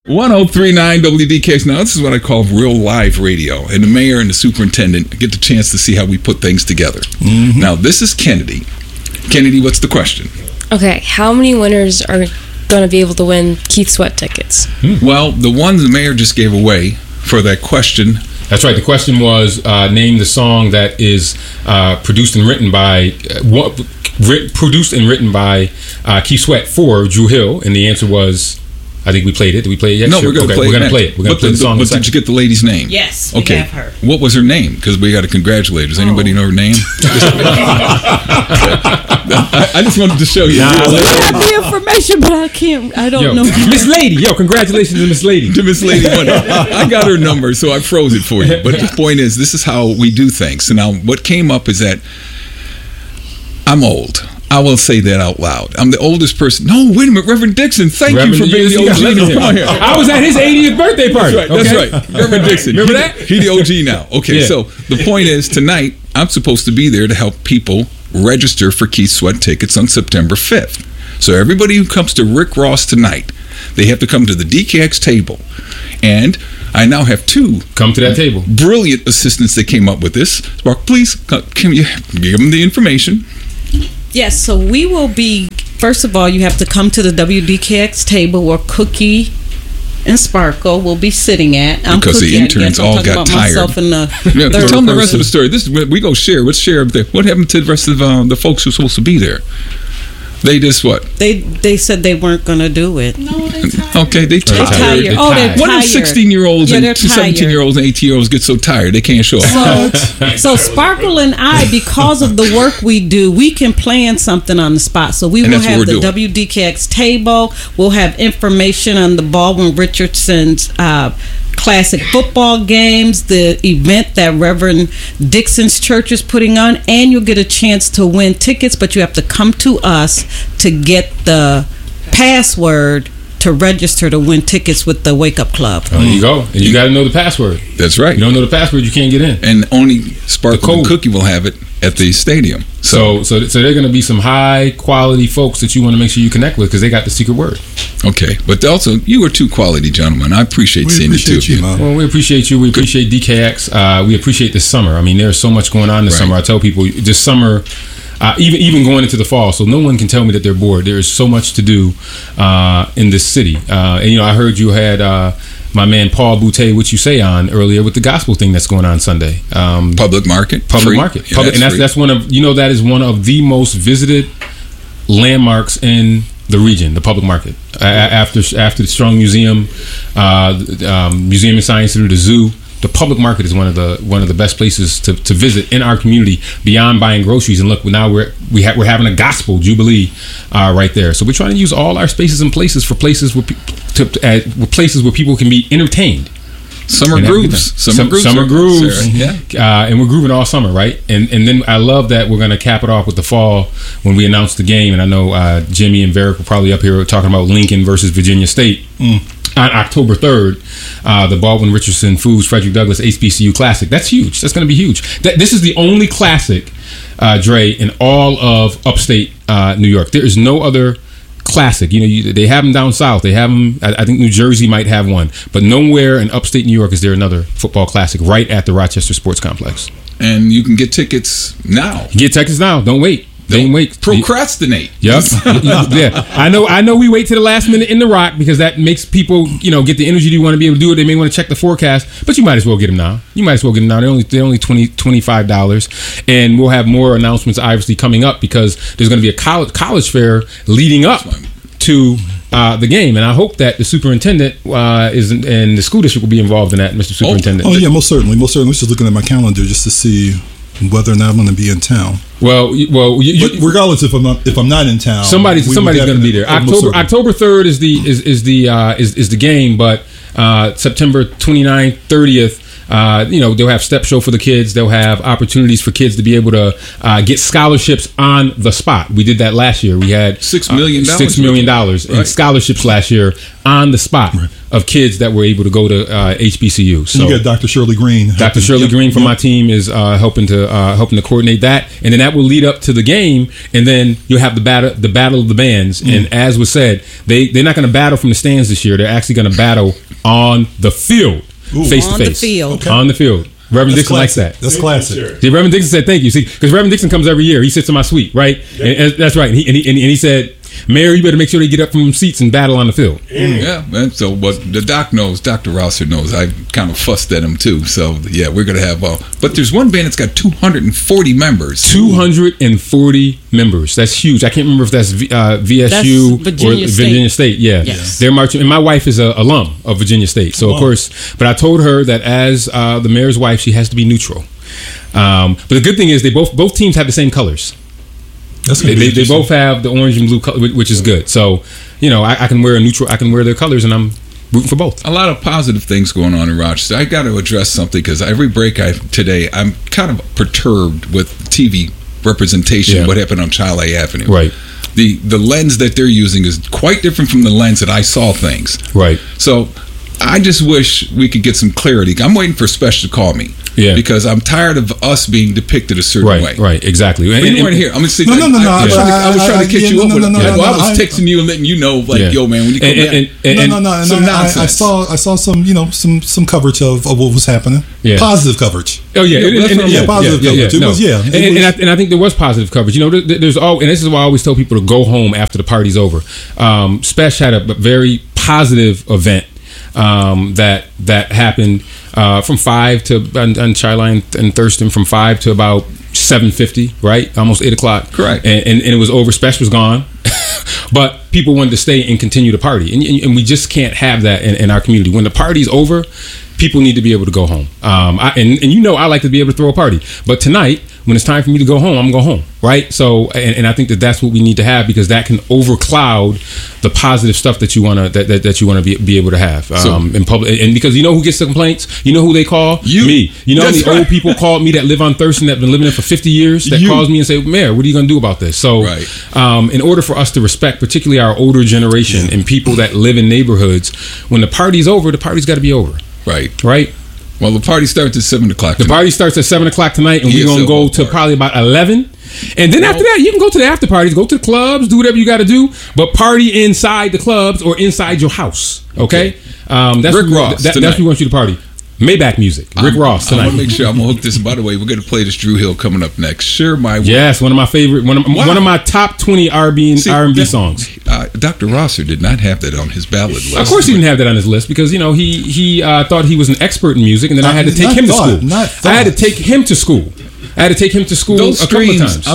1039 WDKX. Now, this is what I call real live radio. And the mayor and the superintendent get the chance to see how we put things together. Mm-hmm. Now, this is Kennedy. Kennedy, what's the question? Okay, how many winners are going to be able to win Keith Sweat tickets? Well, the one the mayor just gave away for that question. That's right. The question was, name the song that is produced and written by Keith Sweat for Drew Hill. And the answer was... I think we played it. Did we play it yet? No, sure. We're going to play it. We're going to play it. We're going to play the song. But did you get the lady's name? Yes, we have her. What was her name? Because we got to congratulate her. Does anybody know her name? I just wanted to show you. I have the information, but I don't know. Miss Lady. Congratulations to Miss Lady. To Miss Lady. I got her number, so I froze it for you. But the point is, this is how we do things. So now what came up is that I'm old. I will say that out loud. I'm the oldest person. No, wait a minute, Reverend Dixon. Thank you for being the OG. Come on here. I was at his 80th birthday party. That's right. Reverend Dixon. Remember that? He's the OG now. Okay, so the point is, tonight, I'm supposed to be there to help people register for Keith Sweat tickets on September 5th. So everybody who comes to Rick Ross tonight, they have to come to the DKX table. And I now have two. Come to that table. Brilliant assistants that came up with this. Spark, please, can you give them the information? Yes, so we will be, first of all, you have to come to the WDKX table where Cookie and Sparkle will be sitting at. I'm because Cookie, the interns all got tired. Tell them the rest of the story. We go share. Let's share up there. What happened to the rest of the folks who were supposed to be there? They just what? They said they weren't going to do it. No, they tired. Okay, they tired. They're tired. What if 16-year-olds and 17-year-olds and 18-year-olds get so tired they can't show up? So Sparkle and I, because of the work we do, we can plan something on the spot. So we will have the WDKX table. We'll have information on the Baldwin Richardson's classic football games, the event that Reverend Dixon's church is putting on, and you'll get a chance to win tickets, but you have to come to us to get the password to register to win tickets with the Wake Up Club. There you go. And you got to know the password. That's right. You don't know the password, you can't get in. And only Sparkle and Cookie will have it at the stadium. So they're going to be some high quality folks that you want to make sure you connect with because they got the secret word. Okay, but also you are two quality gentlemen. I appreciate seeing the two of you. Well, we appreciate you. We appreciate DKX. We appreciate this summer. I mean, there's so much going on this summer. I tell people this summer. Even going into the fall, so no one can tell me that they're bored. There is so much to do in this city. And I heard you had my man Paul Boutte, what you say on earlier with the gospel thing that's going on Sunday. Public market, yeah, and that's one of that is one of the most visited landmarks in the region, the public market. After the Strong Museum, Museum of Science Center, the zoo. The public market is one of the best places to visit in our community beyond buying groceries. And look, now we're having a gospel jubilee right there. So we're trying to use all our spaces and places for places where people can be entertained. Summer grooves, yeah. And we're grooving all summer, right? And then I love that we're going to cap it off with the fall when we announce the game. And I know Jimmy and Varick were probably up here talking about Lincoln versus Virginia State. On October 3rd, the Baldwin Richardson Foods Frederick Douglass HBCU Classic. That's huge. That's going to be huge. This is the only classic, Dre, in all of upstate New York. There is no other classic. They have them down south. They have them. I think New Jersey might have one, but nowhere in upstate New York is there another football classic right at the Rochester Sports Complex. And you can get tickets now. Get tickets now. Don't wait. Don't wait. Procrastinate. Yep. Yeah. I know we wait to the last minute in the Rock because that makes people, get the energy to want to be able to do it. They may want to check the forecast, but you might as well get them now. They're only $25, and we'll have more announcements obviously coming up because there's going to be a college fair leading up to the game, and I hope that the superintendent and the school district will be involved in that, Mr. Superintendent. Oh yeah, most certainly. I was just looking at my calendar just to see whether or not I'm going to be in town. Well, regardless if I'm not in town, somebody's going to be there. October 3rd is the game, but September 29th, 30th. They'll have step show for the kids. They'll have opportunities for kids to be able to get scholarships on the spot. We did that last year. We had $6 million in scholarships last year on the spot. Right. of kids that were able to go to HBCU. So you got Dr. Shirley Green. Dr. Shirley Green from my team is helping to coordinate that, and then that will lead up to the game, and then you'll have the battle of the bands. And as was said, they're not going to battle from the stands this year. They're actually going to battle on the field, face to face, on the field. Reverend Dixon likes that. That's classic. See, Reverend Dixon said thank you. See, because Reverend Dixon comes every year. He sits in my suite, right? And that's right. And he said, Mayor, you better make sure they get up from them seats and battle on the field. Yeah, man. So what the doc knows, Dr. Rosser knows, I kind of fussed at him too. So yeah, we're going to have but there's one band that's got 240 members. 240 members. That's huge. I can't remember if that's VSU or Virginia State. Yeah. Yes. They're marching. And my wife is an alum of Virginia State. So, of course, but I told her that as the mayor's wife, she has to be neutral. But the good thing is they both teams have the same colors. They both have the orange and blue color, which is good. So, I can wear a neutral. I can wear their colors, and I'm rooting for both. A lot of positive things going on in Rochester. I got to address something because every break today, I'm kind of perturbed with TV representation. What happened on Chile Avenue? Right. The lens that they're using is quite different from the lens that I saw things. Right. So I just wish we could get some clarity. I'm waiting for Special to call me. Yeah. Because I'm tired of us being depicted a certain way. Right, exactly. But you weren't here. I'm going to say, no. I was trying to catch you up with it. I was texting you and letting you know, yo, man, when you come back. I saw some coverage of what was happening. Yeah. Positive coverage. Oh, yeah. Positive coverage. And I think there was positive coverage. There's and this is why I always tell people to go home after the party's over. Spesh had a very positive event that happened from 5 to on Chi-Line and Thurston from 5 to about 7:50, right? Almost 8 o'clock. Correct. And it was over. Spesh was gone, but people wanted to stay and continue to party, and we just can't have that in our community. When the party's over, people need to be able to go home. I like to be able to throw a party, but tonight, when it's time for me to go home, I'm going to go home, right? So, and I think that's what we need to have, because that can overcloud the positive stuff that you want to be able to have in public. And because who gets the complaints? You know who they call? Me. How many old people call me that live on Thurston that have been living there for 50 years that calls me and say, Mayor, what are you going to do about this? So, in order for us to respect, particularly our older generation and people that live in neighborhoods, when the party's over, the party's got to be over. Right. Well, the party starts at 7 o'clock tonight. The party starts at 7 o'clock tonight, and we're going to go to probably about 11. And then after that, you can go to the after parties, go to the clubs, do whatever you got to do, but party inside the clubs or inside your house. Okay? That's Rick Ross. That's what we want you to party. Maybach music. Rick Ross tonight. I want to make sure I'm going to hook this. By the way, we're going to play this Drew Hill coming up next. Share My World. Yes, one of my favorite, one of my top 20 R&B songs. Dr. Rosser did not have that on his ballad list. Of course he didn't have that on his list, because he thought he was an expert in music, and then I had to take him to school. I had to take him to school. a couple of times.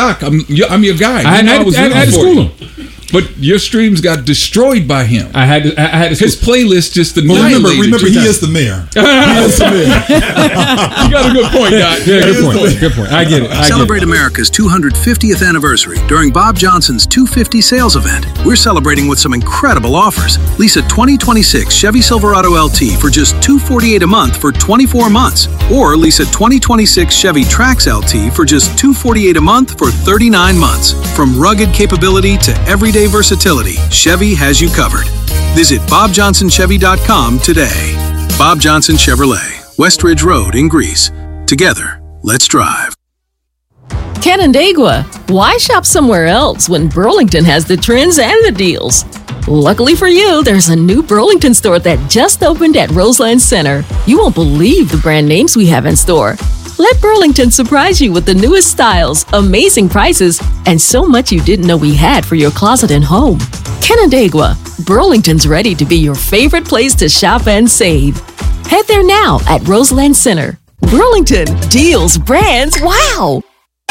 I'm your guy. I had to school him. But your streams got destroyed by him. I had to his playlist just annihilated. Remember, he is the mayor. He is the mayor. You got a good point, Doc. Yeah, good point. I get it. Celebrate America's 250th anniversary during Bob Johnson's 250 sales event. We're celebrating with some incredible offers. Lease a 2026 Chevy Silverado LT for just $248 a month for 24 months. Or lease a 2026 Chevy Trax LT for just $248 a month for 39 months. From rugged capability to everyday versatility, Chevy has you covered. Visit BobJohnsonChevy.com today. Bob Johnson Chevrolet, Westridge Road in Greece. Together, let's drive. Canandaigua, why shop somewhere else when Burlington has the trends and the deals? Luckily for you, there's a new Burlington store that just opened at Roseland Center. You won't believe the brand names we have in store. Let Burlington surprise you with the newest styles, amazing prices, and so much you didn't know we had for your closet and home. Canandaigua, Burlington's ready to be your favorite place to shop and save. Head there now at Roseland Center. Burlington, deals, brands, wow!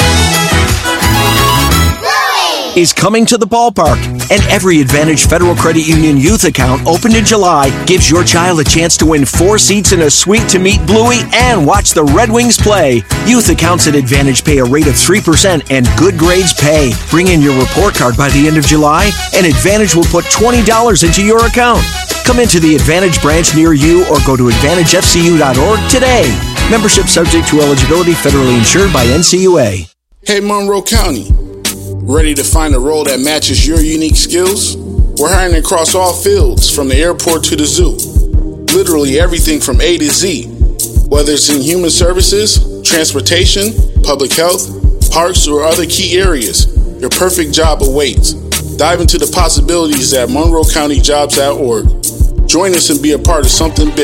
Is coming to the ballpark, and every Advantage Federal Credit Union youth account opened in July gives your child a chance to win 4 seats in a suite to meet Bluey and watch the Red Wings play. Youth accounts at Advantage pay a rate of 3% and good grades pay. Bring in your report card by the end of July, and Advantage will put $20 into your account. Come into the Advantage branch near you or go to AdvantageFCU.org today. Membership subject to eligibility, federally insured by NCUA. Hey, Monroe County. Ready to find a role that matches your unique skills? We're hiring across all fields, from the airport to the zoo. Literally everything from A to Z. Whether it's in human services, transportation, public health, parks, or other key areas, your perfect job awaits. Dive into the possibilities at MonroeCountyJobs.org. Join us and be a part of something big.